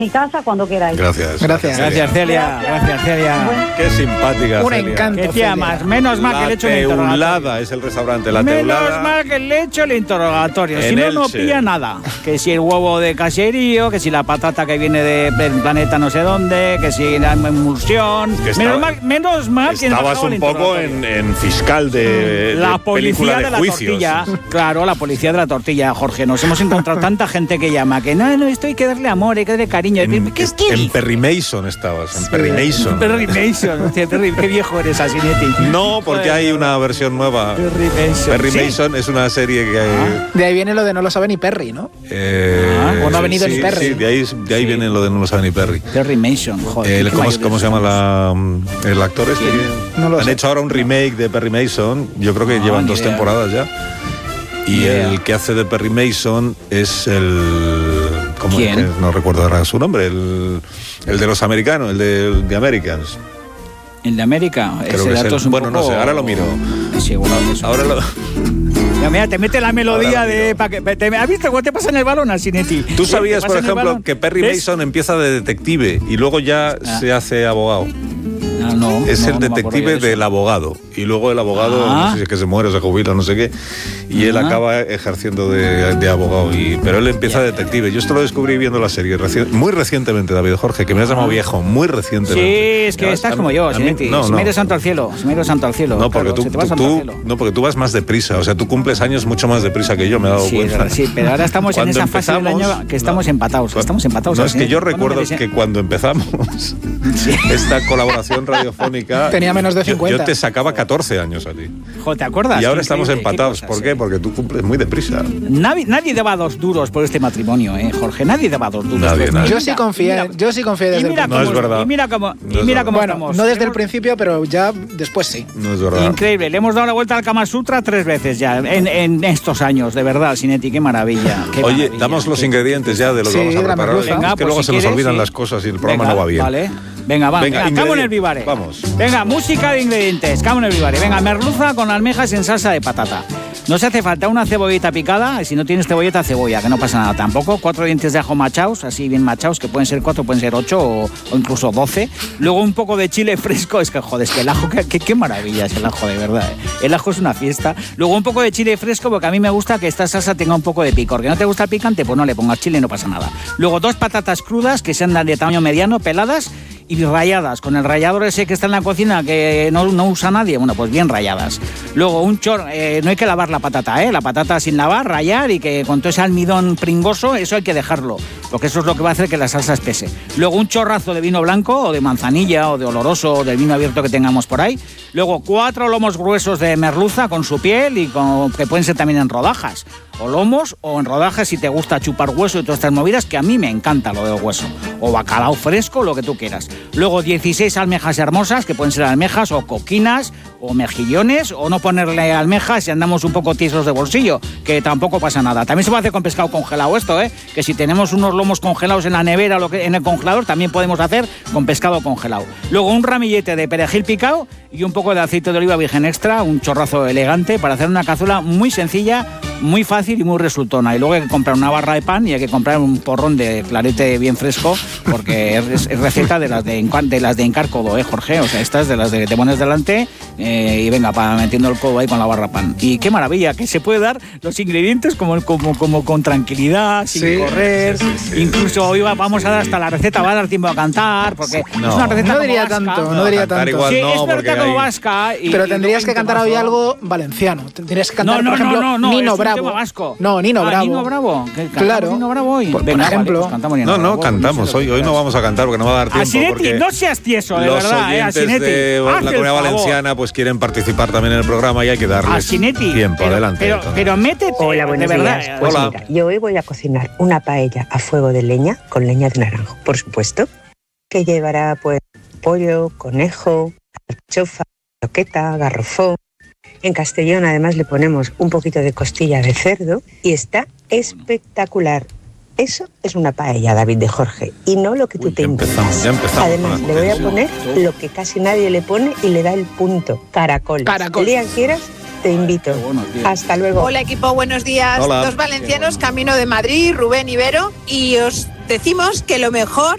mi casa cuando queráis. Gracias, Celia. Qué simpática, Un Celia. encanto. ¿Qué te llamas? Menos mal que le he hecho el interrogatorio. Teulada es el restaurante, La Menos Teulada. mal que le he hecho el interrogatorio. Si En no, no Elche. pilla nada. Que si el huevo de caserío, que si la patata que viene del planeta no sé dónde, que si la emulsión. Que Menos mal que Estabas no un poco en fiscal de la película policía de la juicios. tortilla. Claro, la policía de la tortilla, Jorge. Nos hemos encontrado tanta gente que llama que no, esto hay que darle amor, hay que darle cariño. En Perry Mason estabas, en Perry Mason. Perry Mason. Hostia, Perry, qué viejo eres, Asinetti. No, porque hay una versión nueva. Perry Mason. Perry ¿Sí? Mason es una serie que hay. De ahí viene lo de no lo sabe ni Perry, ¿no? o no ha venido ni Perry. Sí, de ahí viene lo de no lo sabe ni Perry. Perry Mason, joder. ¿Cómo se llama el actor este? No lo Han sé. hecho ahora un remake de Perry Mason. Yo creo que llevan ni 2 idea. temporadas ya. Y Ni idea. el que hace de Perry Mason es el... ¿cómo ¿Quién? es? No recuerdo ahora su nombre. El de los americanos, el de Americans. ¿El de América? Creo Ese que es dato el- es un bueno, poco... no sé, ahora lo miro. Sí, bueno, eso. Ahora lo... Mira, te mete la melodía Ahora lo de... miro. ¿Has visto cómo te pasan el balón, Asinetti? Tú sabías, ¿Te por pasan el ejemplo, balón? que Perry ¿Ves? Mason empieza de detective y luego ya se hace abogado. Ah, no, Es no, el no me acuerdo detective yo de eso. del abogado. Y luego el abogado, Ah. no sé si es que se muere o se jubila, no sé qué. Y él Ah. acaba ejerciendo de abogado. Pero él empieza de detective. Yo esto lo descubrí viendo la serie muy recientemente, David Jorge, que me has llamado viejo, muy recientemente. Sí, es que Ya, estás a como mí- yo, a mí- Asinetti. no, Se no. me ha ido santo al cielo. No, porque claro, se te va santo al cielo. no, porque tú vas más deprisa. O sea, tú cumples años mucho más deprisa que yo, me he dado Sí, cuenta. sí, pero ahora estamos en Cuando esa fase del empezamos, año que estamos empatados. Estamos empatados. No, es que Asinetti. yo ¿Cuándo recuerdo me des- que cuando empezamos esta colaboración radiofónica... Tenía menos de 50. Yo te sacaba 14 años a ti. Jo, ¿te acuerdas? Y ahora Qué estamos increíble, empatados. qué ¿Por cosas, qué? Porque tú cumples muy deprisa. Nadie daba 2 duros por este matrimonio, Jorge. Nadie daba 2 duros. Nadie, Pues nadie. Yo sí confié desde el mira principio. No es cómo, verdad. Y mira cómo, No es verdad. cómo Bueno, estamos. no desde el Hemos- principio, pero ya después sí. No es verdad. Increíble, le hemos dado la vuelta al Kama Sutra 3 veces ya en estos años, de verdad, Sinetti, qué maravilla. Qué Oye, maravilla. damos los ingredientes ya de lo que Sí, vamos a de la preparar. merluza. Venga, Es que pues luego si se nos quieres, olvidan sí. las cosas y el programa Venga, no va bien. Vale. Venga, Venga, camo en el vivare. vamos. Venga, música de ingredientes, camo en el vivare. Venga, merluza con almejas en salsa de patata. No se hace falta una cebollita picada, y si no tienes cebolleta, cebolla, que no pasa nada tampoco. 4 dientes de ajo machaos, así bien machaos, que pueden ser 4, pueden ser 8 o incluso 12. Luego un poco de chile fresco, es que joder, es que el ajo, qué maravilla es el ajo, de verdad. El ajo es una fiesta. Luego un poco de chile fresco, porque a mí me gusta que esta salsa tenga un poco de picor. Que no te gusta el picante, pues no le pongas chile, no pasa nada. Luego 2 patatas crudas, que sean de tamaño mediano, peladas y rayadas, con el rallador ese que está en la cocina que no usa nadie, bueno, pues bien rayadas. Luego un no hay que lavar la patata, la patata sin lavar, rayar, y que con todo ese almidón pringoso, eso hay que dejarlo, porque eso es lo que va a hacer que la salsa espese. Luego un chorrazo de vino blanco, o de manzanilla, o de oloroso, o del vino abierto que tengamos por ahí. Luego 4 lomos gruesos de merluza con su piel, y que pueden ser también en rodajas, o lomos, o en rodajas si te gusta chupar hueso y todas estas movidas, que a mí me encanta lo del hueso. O bacalao fresco, lo que tú quieras. Luego 16 almejas hermosas, que pueden ser almejas o coquinas o mejillones, o no ponerle almejas si andamos un poco tiesos de bolsillo, que tampoco pasa nada. También se puede hacer con pescado congelado esto, que si tenemos unos lomos congelados en la nevera o en el congelador, también podemos hacer con pescado congelado. Luego un ramillete de perejil picado y un poco de aceite de oliva virgen extra, un chorrazo elegante, para hacer una cazuela muy sencilla, muy fácil y muy resultona. Y luego hay que comprar una barra de pan y hay que comprar un porrón de clarete bien fresco, porque es receta de las de hincar codo, Jorge. O sea, estas de las de te pones delante y venga, metiendo el codo ahí con la barra de pan. Y qué maravilla, que se puede dar los ingredientes como con tranquilidad, sin correr. Sí. Incluso hoy vamos a dar hasta la receta, va a dar tiempo a cantar, porque es una receta no diría como vasca. tanto, no diría tanto. Igual Sí, no, es porque como hay... vasca. Pero tendrías que cantar hoy algo valenciano. Tendrías que cantar, por ejemplo, Nino Bravo. Vasco. No, Nino Bravo. Nino Bravo. Claro. Nino Bravo hoy. Por Venga, ejemplo. Vale, pues cantamos Nino No, Bravo, cantamos. Hoy no vamos a cantar porque no va a dar tiempo. Asinetti, porque no seas tieso, de los verdad, oyentes Asinetti. de Haz la el Comunidad favor. Valenciana pues quieren participar también en el programa y hay que darles Asinetti, tiempo. Adelante. Pero métete. Hola, buenos de verdad. días. Pues Hola. mira, yo hoy voy a cocinar una paella a fuego de leña con leña de naranjo, por supuesto, que llevará pues pollo, conejo, alcachofa, croqueta, garrofón. En Castellón además le ponemos un poquito de costilla de cerdo y está espectacular. Eso es una paella, David de Jorge, y no lo que tú te inventas. Ya empezamos. Además, le voy a poner lo que casi nadie le pone y le da el punto: caracoles. El día que quieras, te invito. Hasta luego. Hola equipo, buenos días. Hola. 2 valencianos camino de Madrid, Rubén Ibero, y os decimos que lo mejor